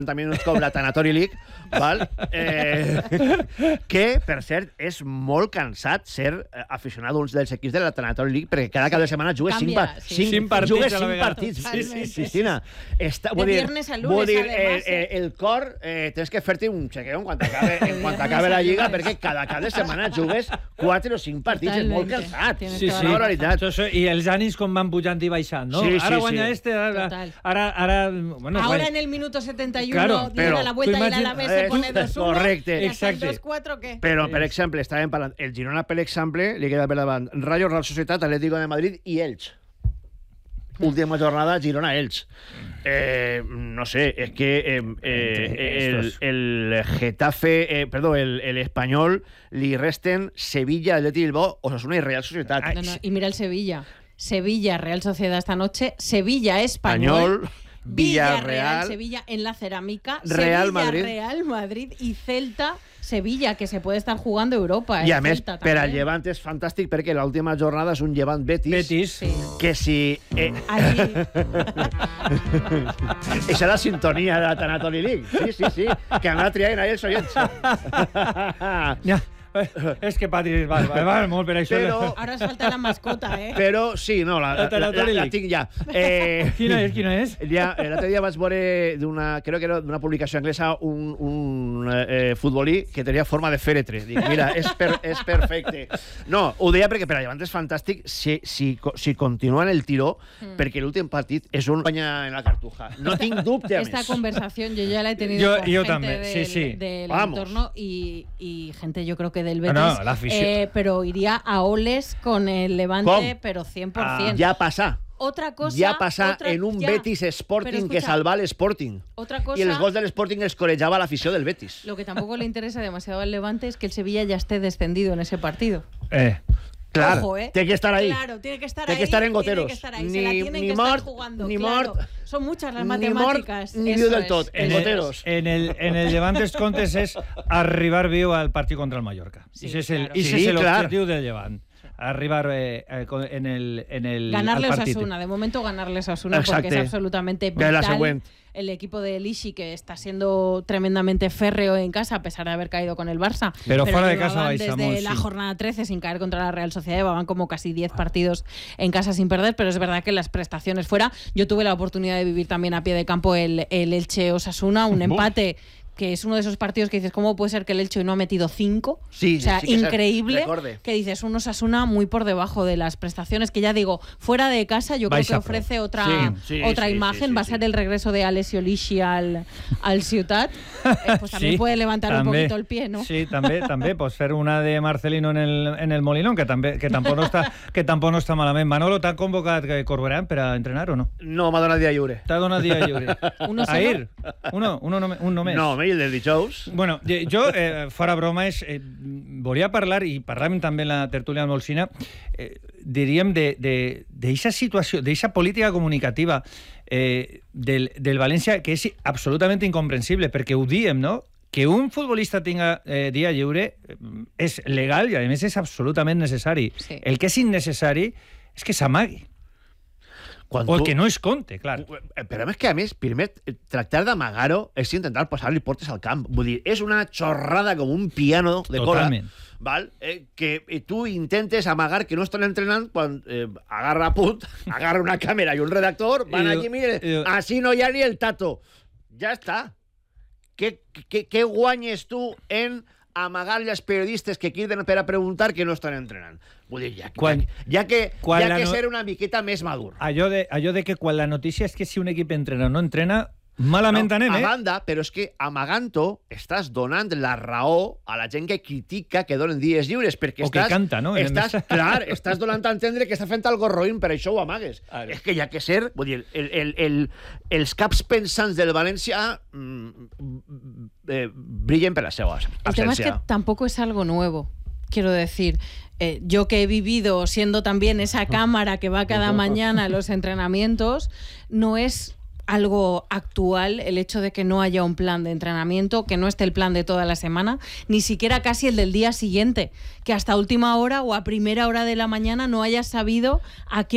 minuts com la Tanatori League, val? Que, per cert, és molt cansat ser aficionat d'uns dels equips de la Tanatori League, perquè cada cap de setmana jugues cinc partits. Sí. De viernes a lunes, además. El cor tens que fer-te un chequeo en quan acabe la lliga, perquè cada cap de setmana jugues 4 o 5 partits. És molt cansat. Sí. Una barbaridad. I els ànims com van pujant i baixant, no? Sí, ara guanya este, ara... Bueno, ahora en el minuto 71 claro, diera la vuelta y el Alavés se pone 2-1. Correcte. Exacte. 2-4, ¿qué? Però, per exemple, estàvem parlant... El Girona, per exemple, li queda per davant Rayo, Real Societat, Atlético de Madrid i Elx. Última jornada, Girona-Elx. No sé, és que el Getafe... el Espanyol li resten Sevilla, Atleti Bilbao, Osasuna y Real Sociedad. No, y mira el Sevilla. Sevilla, Real Sociedad esta noche. Sevilla, Español. Villarreal, Sevilla en la Cerámica. Real Sevilla, Madrid. Real Madrid y Celta, Sevilla, que se puede estar jugando Europa. I a més, per al Llevant és fantàstic perquè l'última jornada és un Llevant Betis. Sí. Que si... Allí. Eixa és la sintonia de la Tanatori League. Sí. Que anava triant ahí els oients. Ja. És que Patri va molt per això. Però... Ara es falta la mascota, Però sí, no, la tinc ja. Quina és? L'altre dia vaig veure crec que era d'una publicació anglesa un futbolí que tenia forma de fèretre. Dic, mira, és perfecte. No, ho deia perquè per a Llevant és fantàstic si continuen el tiró, perquè l'últim partit és un guanya en la Cartuja. No tinc dubte a més. Esta conversación yo ya la he tenido con gente también. del entorno y gente, yo creo que del Betis, la afición. Pero iría a Oles con el Levante, pero 100%. Ja passa. Otra cosa... Ja passa en un Betis Sporting que salva l'Sporting. Otra cosa... Y els gols del Sporting els corejava l'afició del Betis. Lo que tampoco le interesa demasiado al Levante es que el Sevilla ya esté descendido en ese partido. Claro, ojo, tiene que estar ahí. Claro, tiene que estar ahí. Tiene que estar en goteros. Tiene que estar ahí. Se la tienen que estar jugando. Ni claro. mort. Son muchas las matemáticas. Ni viu del tot, en goteros. En el Llevant els comptes és arribar viu al partit contra el Mallorca. Sí, Ese és l'objectiu del Llevant. Arribar en el ganarle a partido. Osasuna, de momento ganarle a Osasuna porque es absolutamente vital. El equipo de Lixi, que está siendo tremendamente férreo en casa a pesar de haber caído con el Barça. Pero fuera de casa vais desde la jornada 13 sin caer contra la Real Sociedad, llevaban como casi 10 partidos en casa sin perder, pero es verdad que las prestaciones fuera, yo tuve la oportunidad de vivir también a pie de campo el Elche Osasuna, un empate que es uno de esos partidos que dices, ¿cómo puede ser que el Elche hoy no ha metido 5? Sí, o sea, sí que increíble, que dices, un Osasuna muy por debajo de las prestaciones, que ya digo, fuera de casa yo creo que ofrece otra imagen, va a ser el regreso de Alessio Lixi al Ciutat, pues también puede levantar un poquito el pie, ¿no? Sí, també, pues fer una de Marcelino en el Molinón, que tampoc no està malament. Manolo, t'ha convocat Corberán per a entrenar o no? No, m'ha donat dia lliure. T'ha donat dia lliure. Ahir? Un només. No, el del dijous. Bueno, jo, fora bromes, volia parlar, i parlàvem també en la tertúlia amb Molsina, diríem d'eixa situació, d'eixa política comunicativa del València, que és absolutament incomprensible, perquè ho diem, no?, que un futbolista tinga dia lliure és legal i, a més, és absolutament necessari. Sí. El que és innecessari és que s'amagui. O que no es compte, clar. Però és que, a més, primer, tractar d'amagar-ho és intentar posar-li portes al camp. Vull dir, és una xorrada com un piano de cola. Totalment. Val? Que tu intentes amagar que no estan entrenant quan agarra una càmera i un redactor, van aquí, mire, així no hi ha ni el tato. Ja està. Què guanyes tu en amagar-li als periodistes que criden per a preguntar que no estan entrenant? Vull dir, ja que ser una miqueta més madur. Allò de que quan la notícia és que si un equip entrena o no entrena, malament anem, A banda, però és que amagant-ho estàs donant la raó a la gent que critica que donen dies lliures, perquè que canta, no? Estàs donant a entendre que està fent algo roïn, per això ho amagues. És que hi ha que ser... Vull dir, els caps pensants del València brillen per la seva absència. El tema es que tampoco es algo nuevo. Quiero decir, yo que he vivido siendo también esa cámara que va cada mañana a los entrenamientos, no es algo actual el hecho de que no haya un plan de entrenamiento, que no esté el plan de toda la semana, ni siquiera casi el del día siguiente, que hasta última hora o a primera hora de la mañana no hayas sabido a qué